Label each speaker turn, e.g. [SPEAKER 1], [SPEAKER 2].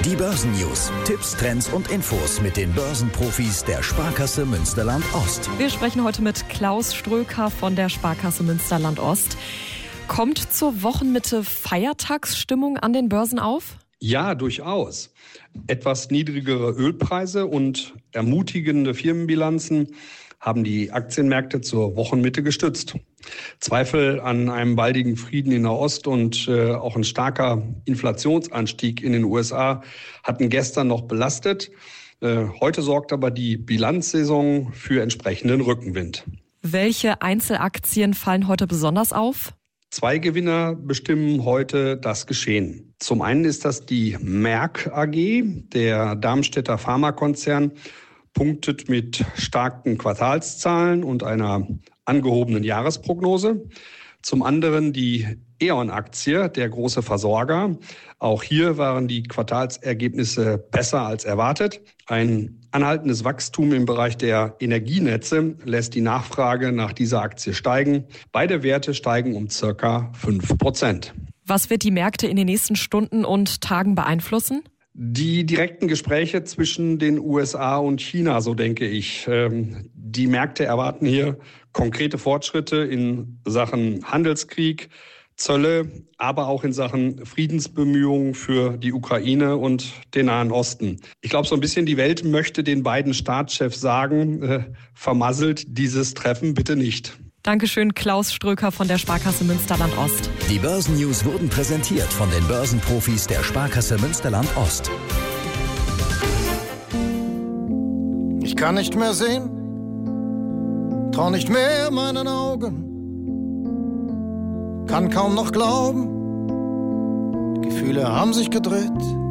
[SPEAKER 1] Die Börsennews. Tipps, Trends und Infos mit den Börsenprofis der Sparkasse Münsterland-Ost.
[SPEAKER 2] Wir sprechen heute mit Klaus Ströker von der Sparkasse Münsterland-Ost. Kommt zur Wochenmitte Feiertagsstimmung an den Börsen auf?
[SPEAKER 3] Ja, durchaus. Etwas niedrigere Ölpreise und ermutigende Firmenbilanzen haben die Aktienmärkte zur Wochenmitte gestützt. Zweifel an einem baldigen Frieden in Nahost und auch ein starker Inflationsanstieg in den USA hatten gestern noch belastet. Heute sorgt aber die Bilanzsaison für entsprechenden Rückenwind.
[SPEAKER 2] Welche Einzelaktien fallen heute besonders auf?
[SPEAKER 3] Zwei Gewinner bestimmen heute das Geschehen. Zum einen ist das die Merck AG, der Darmstädter Pharmakonzern, punktet mit starken Quartalszahlen und einer angehobenen Jahresprognose. Zum anderen die E.ON-Aktie, der große Versorger. Auch hier waren die Quartalsergebnisse besser als erwartet. Ein anhaltendes Wachstum im Bereich der Energienetze lässt die Nachfrage nach dieser Aktie steigen. Beide Werte steigen um ca. 5%.
[SPEAKER 2] Was wird die Märkte in den nächsten Stunden und Tagen beeinflussen?
[SPEAKER 3] Die direkten Gespräche zwischen den USA und China, so denke ich. Die Märkte erwarten hier konkrete Fortschritte in Sachen Handelskrieg, Zölle, aber auch in Sachen Friedensbemühungen für die Ukraine und den Nahen Osten. Ich glaube, so ein bisschen die Welt möchte den beiden Staatschefs sagen, vermasselt dieses Treffen bitte nicht.
[SPEAKER 2] Dankeschön, Klaus Ströker von der Sparkasse Münsterland-Ost.
[SPEAKER 1] Die Börsennews wurden präsentiert von den Börsenprofis der Sparkasse Münsterland-Ost.
[SPEAKER 4] Ich kann nicht mehr sehen, trau nicht mehr meinen Augen, kann kaum noch glauben, die Gefühle haben sich gedreht.